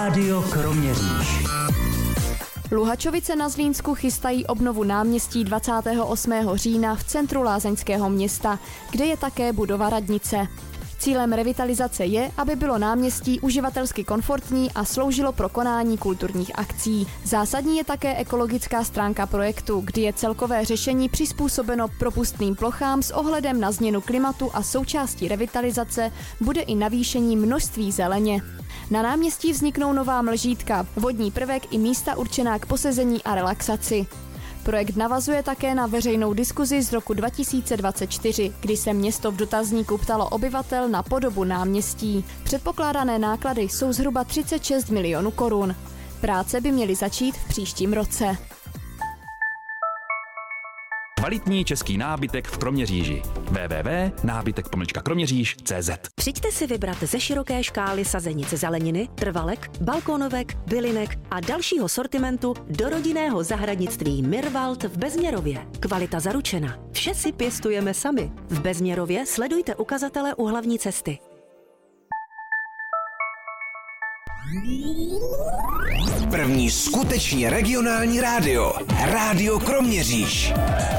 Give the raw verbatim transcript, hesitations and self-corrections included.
Rádio Kroměříž. Luhačovice na Zlínsku chystají obnovu náměstí dvacátého osmého října v centru lázeňského města, kde je také budova radnice. Cílem revitalizace je, aby bylo náměstí uživatelsky komfortní a sloužilo pro konání kulturních akcí. Zásadní je také ekologická stránka projektu, kdy je celkové řešení přizpůsobeno propustným plochám s ohledem na změnu klimatu a součástí revitalizace bude i navýšení množství zeleně. Na náměstí vzniknou nová mlžítka, vodní prvek i místa určená k posezení a relaxaci. Projekt navazuje také na veřejnou diskuzi z roku dva tisíce dvacet čtyři, kdy se město v dotazníku ptalo obyvatel na podobu náměstí. Předpokládané náklady jsou zhruba třicet šest milionů korun. Práce by měly začít v příštím roce. Kvalitní český nábytek v Kroměříži. w w w tečka nábytek pomlčka kroměříž tečka cé zet. Přijďte si vybrat ze široké škály sazenic zeleniny, trvalek, balkónovek, bylinek a dalšího sortimentu do rodinného zahradnictví Mirwald v Bezměrově. Kvalita zaručena. Vše si pěstujeme sami. V Bezměrově sledujte ukazatele u hlavní cesty. První skutečně regionální rádio. Rádio Kroměříž.